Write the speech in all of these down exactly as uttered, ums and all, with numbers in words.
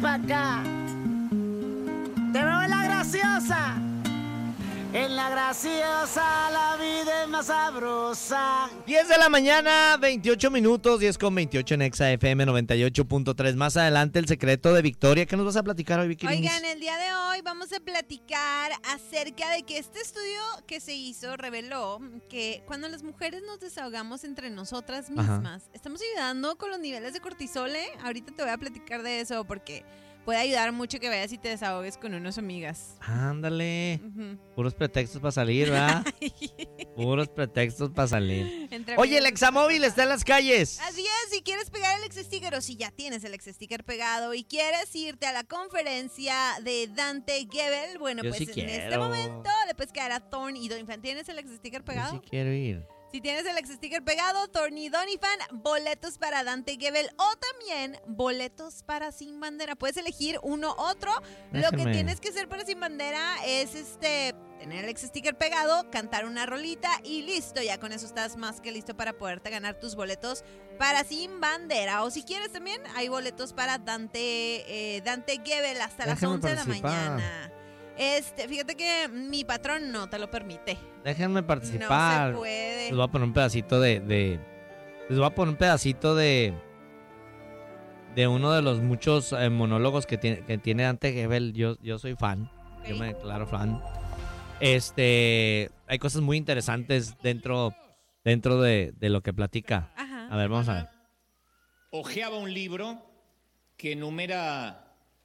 pa' acá. Te veo en la graciosa. En la graciosa la vida es más sabrosa. diez de la mañana, veintiocho minutos, diez con veintiocho en Exa F M noventa y ocho punto tres. Más adelante, el secreto de Victoria. ¿Qué nos vas a platicar hoy, Vicky? Oigan, el día de hoy vamos a platicar acerca de que este estudio que se hizo reveló que cuando las mujeres nos desahogamos entre nosotras mismas, Ajá. estamos ayudando con los niveles de cortisol, ¿eh? Ahorita te voy a platicar de eso porque puede ayudar mucho que vayas y te desahogues con unas amigas. Ándale. Uh-huh. Puros pretextos para salir, ¿verdad? Puros pretextos para salir. Entre Oye, el Examóvil está en las calles. Así es, si quieres pegar el Ex-Sticker o si ya tienes el Ex-Sticker pegado y quieres irte a la conferencia de Dante Gebel, bueno, Yo pues sí en quiero. este momento le puedes quedar a Thorn y Doniphan. ¿Tienes el Ex-Sticker pegado? Yo sí quiero ir. Si tienes el Ex-Sticker pegado, Thorn y Doniphan, boletos para Dante Gebel o también boletos para Sin Bandera. Puedes elegir uno u otro. Déjame. Lo que tienes que hacer para Sin Bandera es este tener el Ex-Sticker pegado, cantar una rolita y listo. Ya con eso estás más que listo para poderte ganar tus boletos para Sin Bandera. O si quieres también, hay boletos para Dante, eh, Dante Gebel hasta Déjame las once participar. de la mañana. Este, fíjate que mi patrón no te lo permite. Déjenme participar. No se puede. Les voy a poner un pedacito de, de les voy a poner un pedacito de de uno de los muchos eh, monólogos que tiene que tiene Dante Gebel. Yo yo soy fan. Okay. Yo me declaro fan. Este, hay cosas muy interesantes dentro dentro de, de lo que platica. Ajá. A ver, vamos a ver. Ojeaba un libro que enumera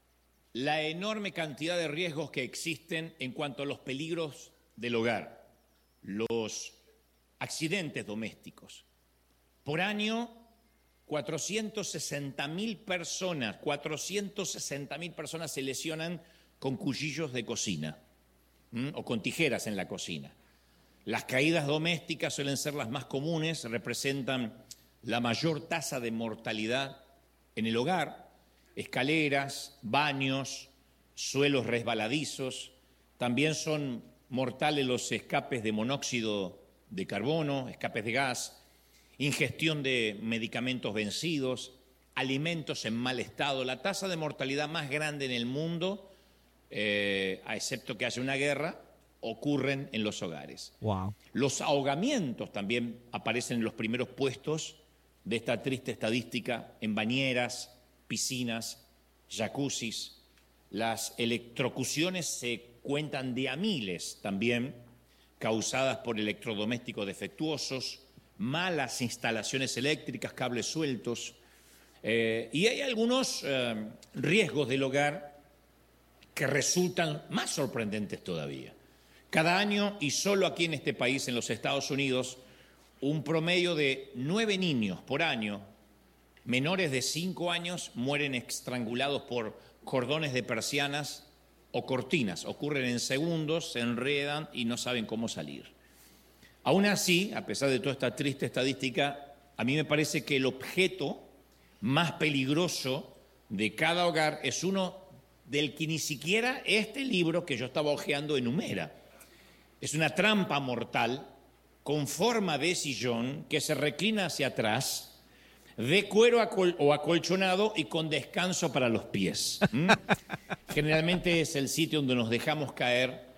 la enorme cantidad de riesgos que existen en cuanto a los peligros del hogar, los accidentes domésticos. Por año, cuatrocientas sesenta mil personas, cuatrocientas sesenta mil personas se lesionan con cuchillos de cocina ¿m? o con tijeras en la cocina. Las caídas domésticas suelen ser las más comunes, representan la mayor tasa de mortalidad en el hogar. Escaleras, baños, suelos resbaladizos. También son mortales los escapes de monóxido de carbono, escapes de gas, ingestión de medicamentos vencidos, alimentos en mal estado. La tasa de mortalidad más grande en el mundo, eh, a excepto que haya una guerra, ocurren en los hogares. Wow. Los ahogamientos también aparecen en los primeros puestos de esta triste estadística en bañeras, piscinas, jacuzzis. Las electrocuciones se cuentan de a miles también, causadas por electrodomésticos defectuosos, malas instalaciones eléctricas, cables sueltos. Eh, y hay algunos eh, riesgos del hogar que resultan más sorprendentes todavía. Cada año, y solo aquí en este país, en los Estados Unidos, un promedio de nueve niños por año menores de cinco años mueren estrangulados por cordones de persianas o cortinas. Ocurren en segundos, se enredan y no saben cómo salir. Aún así, a pesar de toda esta triste estadística, a mí me parece que el objeto más peligroso de cada hogar es uno del que ni siquiera este libro que yo estaba hojeando enumera. Es una trampa mortal con forma de sillón que se reclina hacia atrás, de cuero acol- o acolchonado y con descanso para los pies. ¿Mm? Generalmente es el sitio donde nos dejamos caer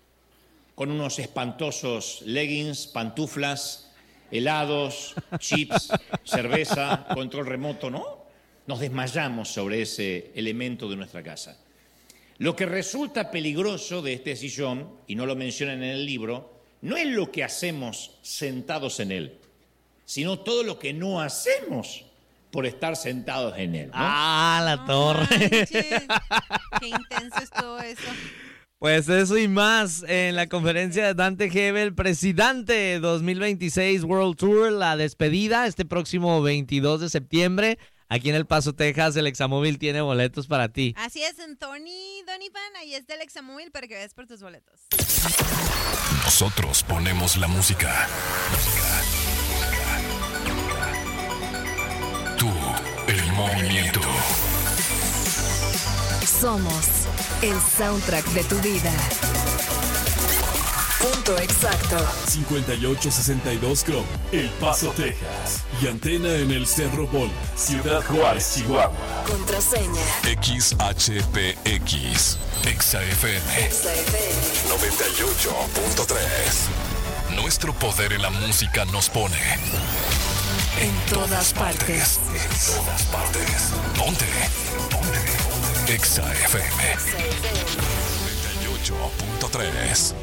con unos espantosos leggings, pantuflas, helados, chips, cerveza, control remoto, ¿no? Nos desmayamos sobre ese elemento de nuestra casa. Lo que resulta peligroso de este sillón, y no lo mencionan en el libro, no es lo que hacemos sentados en él, sino todo lo que no hacemos por estar sentados en él, ¿no? ¡Ah, la no torre! Manches. ¡Qué intenso es todo eso! Pues eso y más en la conferencia de Dante Gebel, Presidente dos mil veintiséis World Tour, la despedida este próximo veintidós de septiembre. Aquí en El Paso, Texas, el Examóvil tiene boletos para ti. Así es, en Tony Doniphan, ahí está el Examóvil para que vayas por tus boletos. Nosotros ponemos la música. Tú, el movimiento. Somos el soundtrack de tu vida. Punto exacto. cincuenta y ocho sesenta y dos Chrome, El Paso, Texas. Y antena en el Cerro Bola, Ciudad Juárez, Chihuahua. Contraseña. X H P X. Exa F M. Exa F M. noventa y ocho punto tres. Nuestro poder en la música nos pone en todas partes. En todas partes. Ponte. Ponte. Exa F M. noventa y ocho punto tres.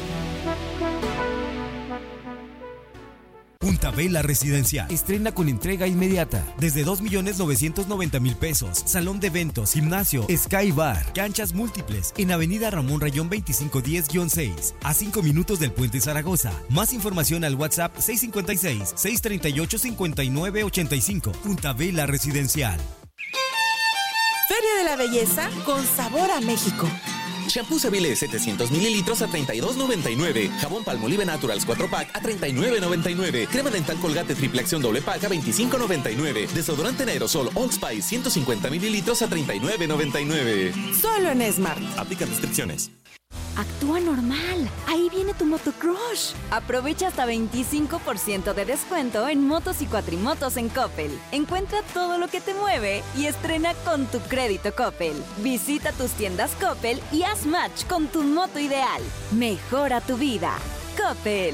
Punta Vela Residencial. Estrena con entrega inmediata. Desde dos millones novecientos noventa mil pesos. Salón de eventos, gimnasio, Sky Bar, canchas múltiples. En Avenida Ramón Rayón veinticinco diez seis. A cinco minutos del Puente Zaragoza. Más información al WhatsApp seis cinco seis, seis tres ocho, cinco nueve ocho cinco. Punta Vela Residencial. Feria de la Belleza con sabor a México. Shampoo Seville setecientos mililitros a treinta y dos noventa y nueve. Jabón Palmolive Naturals cuatro pack a treinta y nueve noventa y nueve. Crema dental Colgate triple acción doble pack a veinticinco noventa y nueve. Desodorante en aerosol Old Spice ciento cincuenta mililitros a treinta y nueve noventa y nueve. Solo en Smart. Aplican restricciones. Actúa normal. Ahí viene tu motocrush. Aprovecha hasta veinticinco por ciento de descuento en motos y cuatrimotos en Coppel. Encuentra todo lo que te mueve y estrena con tu crédito Coppel. Visita tus tiendas Coppel y haz match con tu moto ideal. Mejora tu vida. Coppel.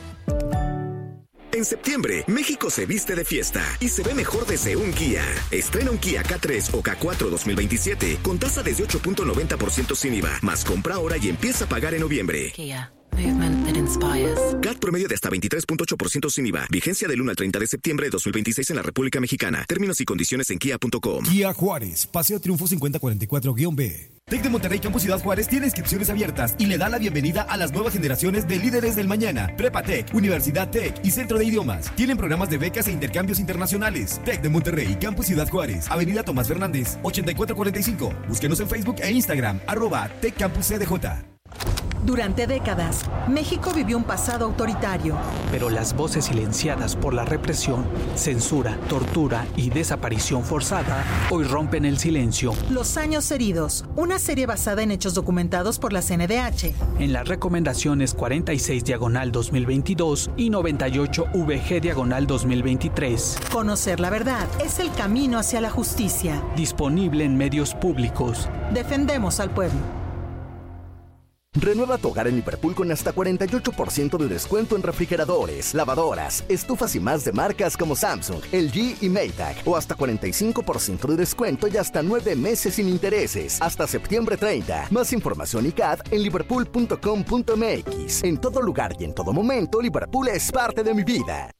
En septiembre, México se viste de fiesta y se ve mejor desde un Kia. Estrena un Kia K tres o K cuatro dos mil veintisiete con tasa desde ocho punto noventa por ciento sin I V A, más compra ahora y empieza a pagar en noviembre. Kia. Movement that inspires. C A T promedio de hasta veintitrés punto ocho por ciento sin I V A. Vigencia del uno al treinta de septiembre de dos mil veintiséis en la República Mexicana. Términos y condiciones en kia punto com. Kia Juárez, Paseo Triunfo cincuenta cuarenta y cuatro B. Tec de Monterrey Campus Ciudad Juárez tiene inscripciones abiertas y le da la bienvenida a las nuevas generaciones de líderes del mañana. Prepa Tech, Universidad Tech y Centro de Idiomas. Tienen programas de becas e intercambios internacionales. Tec de Monterrey Campus Ciudad Juárez, Avenida Tomás Fernández, ochenta y cuatro cuarenta y cinco. Búsquenos en Facebook e Instagram, arroba Tec Campus C D J. Durante décadas, México vivió un pasado autoritario. Pero las voces silenciadas por la represión, censura, tortura y desaparición forzada hoy rompen el silencio. Los años heridos, una serie basada en hechos documentados por la C N D H. En las recomendaciones cuarenta y seis diagonal dos mil veintidós y noventa y ocho V G diagonal dos mil veintitrés. Conocer la verdad es el camino hacia la justicia. Disponible en medios públicos. Defendemos al pueblo. Renueva tu hogar en Liverpool con hasta cuarenta y ocho por ciento de descuento en refrigeradores, lavadoras, estufas y más de marcas como Samsung, L G y Maytag. O hasta cuarenta y cinco por ciento de descuento y hasta nueve meses sin intereses. Hasta septiembre treinta. Más información y C A D en liverpool punto com punto m x. En todo lugar y en todo momento, Liverpool es parte de mi vida.